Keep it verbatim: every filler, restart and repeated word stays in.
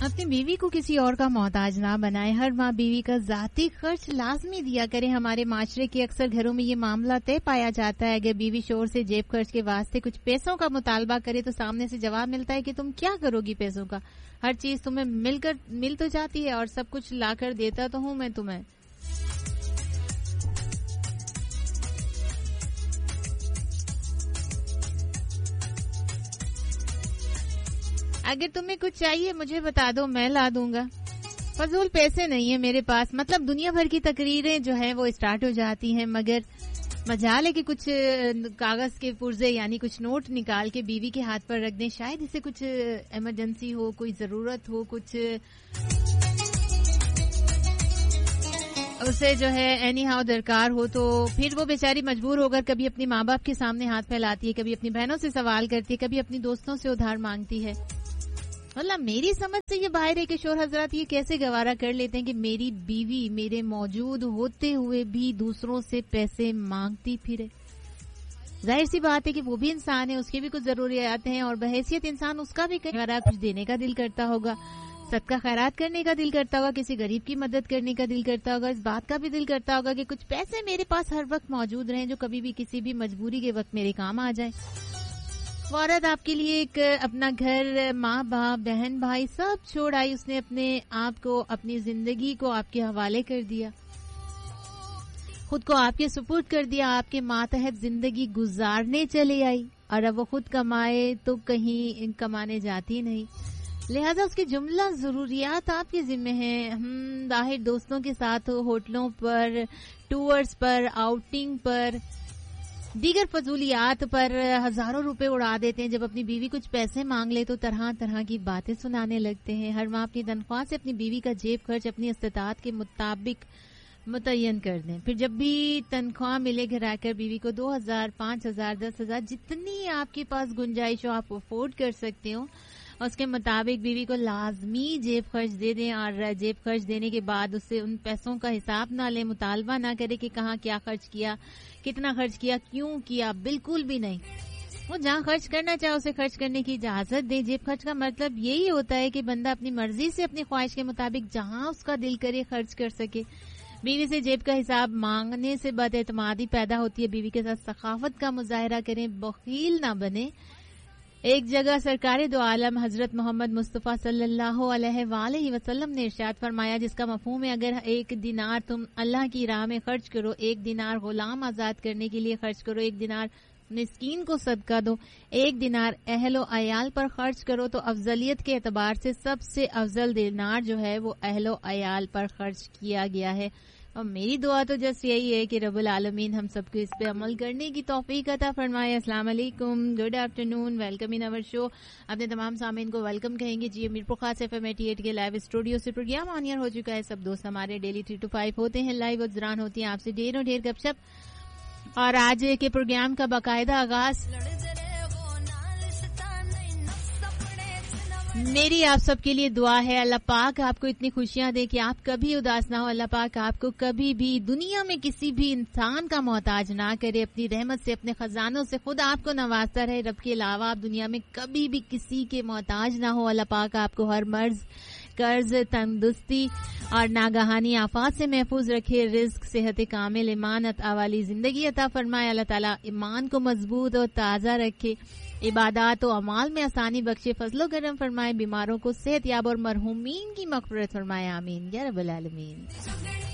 اپنی بیوی کو کسی اور کا محتاج نہ بنائے. ہر ماہ بیوی کا ذاتی خرچ لازمی دیا کرے. ہمارے معاشرے کے اکثر گھروں میں یہ معاملہ طے پایا جاتا ہے. اگر بیوی شوہر سے جیب خرچ کے واسطے کچھ پیسوں کا مطالبہ کرے تو سامنے سے جواب ملتا ہے کہ تم کیا کرو گی پیسوں کا, ہر چیز تمہیں مل کر مل تو جاتی ہے اور سب کچھ لا کر دیتا تو ہوں میں تمہیں. اگر تمہیں کچھ چاہیے مجھے بتا دو, میں لا دوں گا. فضول پیسے نہیں ہیں میرے پاس. مطلب دنیا بھر کی تقریریں جو ہیں وہ اسٹارٹ ہو جاتی ہیں, مگر مجال ہے کہ کچھ کاغذ کے پرزے یعنی کچھ نوٹ نکال کے بیوی کے ہاتھ پر رکھ دیں. شاید اسے کچھ ایمرجنسی ہو, کوئی ضرورت ہو, کچھ اسے جو ہے اینی ہاؤ درکار ہو, تو پھر وہ بیچاری مجبور ہو کر کبھی اپنی ماں باپ کے سامنے ہاتھ پھیلاتی ہے, کبھی اپنی بہنوں سے سوال کرتی ہے, کبھی اپنی دوستوں سے ادھار مانگتی ہے. اللہ میری سمجھ سے یہ باہر ہے کہ شوہر حضرات یہ کیسے گوارا کر لیتے ہیں کہ میری بیوی میرے موجود ہوتے ہوئے بھی دوسروں سے پیسے مانگتی پھرے. ظاہر سی بات ہے کہ وہ بھی انسان ہے, اس کی بھی کچھ ضروریات ہیں, اور بحیثیت انسان اس کا بھی کئی بار کچھ دینے کا دل کرتا ہوگا, صدقہ خیرات کرنے کا دل کرتا ہوگا, کسی غریب کی مدد کرنے کا دل کرتا ہوگا, اس بات کا بھی دل کرتا ہوگا کہ کچھ پیسے میرے پاس ہر وقت موجود رہیں جو کبھی بھی کسی بھی مجبوری کے وقت میرے کام آ جائے. عورت آپ کے لیے ایک اپنا گھر, ماں باپ, بہن بھائی سب چھوڑ آئی. اس نے اپنے آپ کو, اپنی زندگی کو آپ کے حوالے کر دیا, خود کو آپ کے سپرد کر دیا, آپ کے ماتحت زندگی گزارنے چلے آئی. اور اب وہ خود کمائے تو کہیں کمانے جاتی نہیں, لہذا اس کی جملہ ضروریات آپ کے ذمہ ہیں. ہم باہر دوستوں کے ساتھ ہوٹلوں پر, ٹورز پر, آؤٹنگ پر, دیگر فضولیات پر ہزاروں روپے اڑا دیتے ہیں. جب اپنی بیوی کچھ پیسے مانگ لے تو طرح طرح کی باتیں سنانے لگتے ہیں. ہر ماہ اپنی تنخواہ سے اپنی بیوی کا جیب خرچ اپنی استطاعت کے مطابق متعین کر دیں. پھر جب بھی تنخواہ ملے گھر آ کر بیوی کو دو ہزار, پانچ ہزار, دس ہزار, جتنی آپ کے پاس گنجائش ہو آپ افورڈ کر سکتے ہو, اس کے مطابق بیوی کو لازمی جیب خرچ دے دیں. اور جیب خرچ دینے کے بعد اس سے ان پیسوں کا حساب نہ لیں, مطالبہ نہ کرے کہ کہاں کیا خرچ کیا, کتنا خرچ کیا, کیوں کیا, بالکل بھی نہیں. وہ جہاں خرچ کرنا چاہے اسے خرچ کرنے کی اجازت دے. جیب خرچ کا مطلب یہی ہوتا ہے کہ بندہ اپنی مرضی سے اپنی خواہش کے مطابق جہاں اس کا دل کرے خرچ کر سکے. بیوی سے جیب کا حساب مانگنے سے بد اعتمادی پیدا ہوتی ہے. بیوی کے ساتھ سخاوت کا مظاہرہ کریں, بخیل نہ بنے. ایک جگہ سرکار دو عالم حضرت محمد مصطفیٰ صلی اللہ علیہ وآلہ وسلم نے ارشاد فرمایا, جس کا مفہوم ہے اگر ایک دینار تم اللہ کی راہ میں خرچ کرو, ایک دینار غلام آزاد کرنے کے لیے خرچ کرو, ایک دینار مسکین کو صدقہ دو, ایک دینار اہل و عیال پر خرچ کرو, تو افضلیت کے اعتبار سے سب سے افضل دینار جو ہے وہ اہل و عیال پر خرچ کیا گیا ہے. اور میری دعا تو جس یہی ہے کہ رب العالمین ہم سب کو اس پہ عمل کرنے کی توفیق عطا فرمائے. السلام علیکم, good after known, welcome in اور شو. اپنے تمام سامعین کو ویلکم کہیں گے. جی امیر خاص ایف ایم ایٹی ایٹ کے لائیو اسٹوڈیو سے پروگرام آن ایئر ہو چکا ہے. سب دوست ہمارے ڈیلی تھری ٹو فائیو ہوتے ہیں لائیو, اور دران ہوتی ہیں آپ سے ڈھیر و ڈھیر گپ شپ. اور آج کے پروگرام کا باقاعدہ آغاز میری آپ سب کے لیے دعا ہے, اللہ پاک آپ کو اتنی خوشیاں دے کہ آپ کبھی اداس نہ ہو. اللہ پاک آپ کو کبھی بھی دنیا میں کسی بھی انسان کا محتاج نہ کرے. اپنی رحمت سے, اپنے خزانوں سے خود آپ کو نوازتا رہے. رب کے علاوہ آپ دنیا میں کبھی بھی کسی کے محتاج نہ ہو. اللہ پاک آپ کو ہر مرض, قرض, تندرستی اور ناگہانی آفات سے محفوظ رکھے. رزق, صحت کامل, ایمان عطا والی زندگی عطا فرمائے. اللہ تعالیٰ ایمان کو مضبوط اور تازہ رکھے, عبادات و اعمال میں آسانی بخشے, فضل و کرم فرمائے, بیماروں کو صحت یاب اور مرحومین کی مغفرت فرمائے. آمین یا رب العالمین.